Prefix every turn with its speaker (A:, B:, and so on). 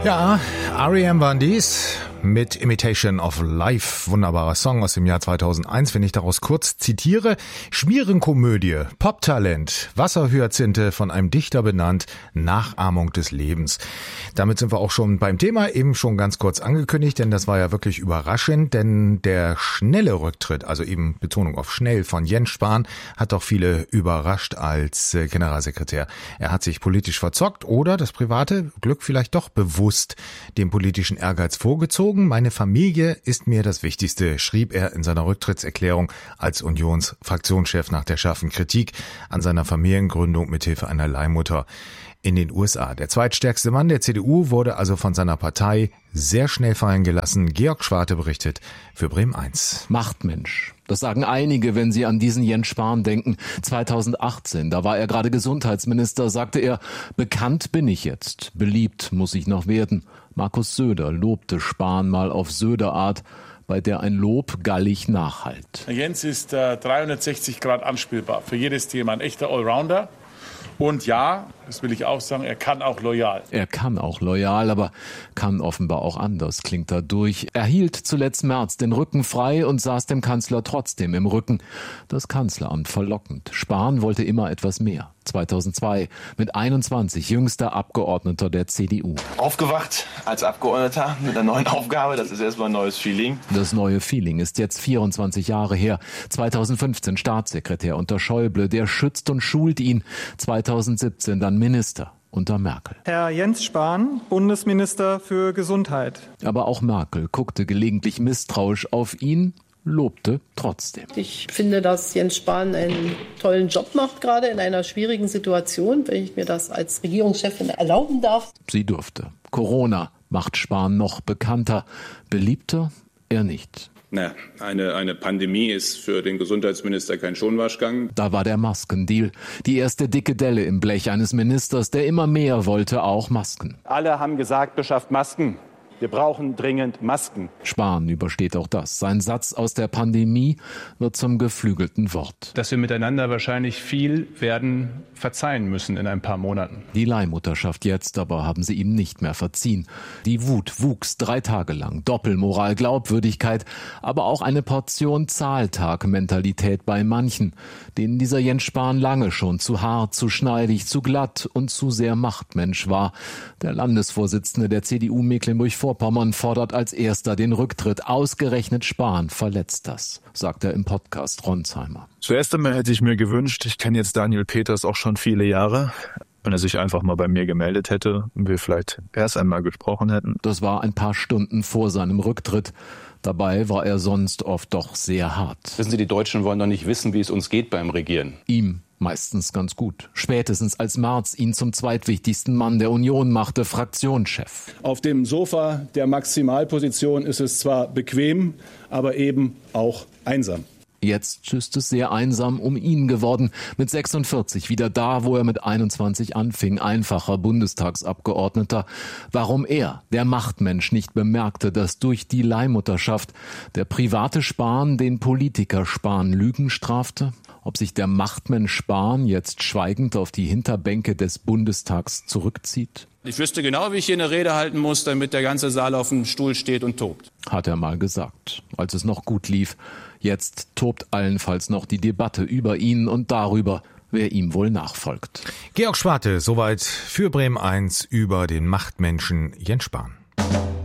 A: Ja, R.E.M. waren dies mit Imitation of Life. Wunderbarer Song aus dem Jahr 2001, wenn ich daraus kurz zitiere. Schmierenkomödie, Poptalent, Wasserhyazinthe von einem Dichter benannt, Nachahmung des Lebens. Damit sind wir auch schon beim Thema, eben schon ganz kurz angekündigt, denn das war ja wirklich überraschend, denn der schnelle Rücktritt, also eben Betonung auf schnell von Jens Spahn, hat doch viele überrascht als Generalsekretär. Er hat sich politisch verzockt oder das private Glück vielleicht doch bewusst dem politischen Ehrgeiz vorgezogen. Meine Familie ist mir das Wichtigste, schrieb er in seiner Rücktrittserklärung als Unionsfraktionschef nach der scharfen Kritik an seiner Familiengründung mithilfe einer Leihmutter in den USA. Der zweitstärkste Mann der CDU wurde also von seiner Partei sehr schnell fallen gelassen. Georg Schwarte berichtet für Bremen 1.
B: Machtmensch. Das sagen einige, wenn sie an diesen Jens Spahn denken. 2018, da war er gerade Gesundheitsminister, sagte er, bekannt bin ich jetzt, beliebt muss ich noch werden. Markus Söder lobte Spahn mal auf Söder-Art, bei der ein Lob gallig nachhallt.
C: Jens ist 360 Grad anspielbar, für jedes Thema ein echter Allrounder. Und ja, das will ich auch sagen, er kann auch loyal.
B: Er kann auch loyal, aber kann offenbar auch anders, klingt da durch. Er hielt zuletzt Merz den Rücken frei und saß dem Kanzler trotzdem im Rücken. Das Kanzleramt verlockend. Spahn wollte immer etwas mehr. 2002 mit 21 jüngster Abgeordneter der CDU.
D: Aufgewacht als Abgeordneter mit einer neuen Aufgabe, das ist erstmal ein neues Feeling.
B: Das neue Feeling ist jetzt 24 Jahre her. 2015 Staatssekretär unter Schäuble, der schützt und schult ihn. 2017 dann Minister unter Merkel.
E: Herr Jens Spahn, Bundesminister für Gesundheit.
B: Aber auch Merkel guckte gelegentlich misstrauisch auf ihn, lobte trotzdem.
F: Ich finde, dass Jens Spahn einen tollen Job macht, gerade in einer schwierigen Situation, wenn ich mir das als Regierungschefin erlauben darf.
B: Sie durfte. Corona macht Spahn noch bekannter, beliebter er nicht.
G: Na, eine Pandemie ist für den Gesundheitsminister kein Schonwaschgang.
B: Da war der Maskendeal. Die erste dicke Delle im Blech eines Ministers, der immer mehr wollte, auch Masken.
H: Alle haben gesagt, beschafft Masken. Wir brauchen dringend Masken.
B: Spahn übersteht auch das. Sein Satz aus der Pandemie wird zum geflügelten Wort.
I: Dass wir miteinander wahrscheinlich viel werden verzeihen müssen in ein paar Monaten.
B: Die Leihmutterschaft jetzt aber haben sie ihm nicht mehr verziehen. Die Wut wuchs 3 Tage lang. Doppelmoral, Glaubwürdigkeit, aber auch eine Portion Zahltag-Mentalität bei manchen, denen dieser Jens Spahn lange schon zu hart, zu schneidig, zu glatt und zu sehr Machtmensch war. Der Landesvorsitzende der CDU Mecklenburg-Vorpommern fordert als erster den Rücktritt. Ausgerechnet Spahn verletzt das, sagt er im Podcast Ronsheimer.
J: Zuerst einmal hätte ich mir gewünscht, ich kenne jetzt Daniel Peters auch schon viele Jahre, wenn er sich einfach mal bei mir gemeldet hätte und wir vielleicht erst einmal gesprochen hätten.
B: Das war ein paar Stunden vor seinem Rücktritt. Dabei war er sonst oft doch sehr hart.
K: Wissen Sie, die Deutschen wollen doch nicht wissen, wie es uns geht beim Regieren.
B: Ihm meistens ganz gut. Spätestens als Merz ihn zum zweitwichtigsten Mann der Union machte, Fraktionschef.
L: Auf dem Sofa der Maximalposition ist es zwar bequem, aber eben auch einsam.
B: Jetzt ist es sehr einsam um ihn geworden. Mit 46 wieder da, wo er mit 21 anfing, einfacher Bundestagsabgeordneter. Warum er, der Machtmensch, nicht bemerkte, dass durch die Leihmutterschaft der private Spahn den Politiker Spahn Lügen strafte? Ob sich der Machtmensch Spahn jetzt schweigend auf die Hinterbänke des Bundestags zurückzieht?
G: Ich wüsste genau, wie ich hier eine Rede halten muss, damit der ganze Saal auf dem Stuhl steht und tobt.
B: Hat er mal gesagt, als es noch gut lief. Jetzt tobt allenfalls noch die Debatte über ihn und darüber, wer ihm wohl nachfolgt.
A: Georg Schwarte, soweit für Bremen 1 über den Machtmenschen Jens Spahn.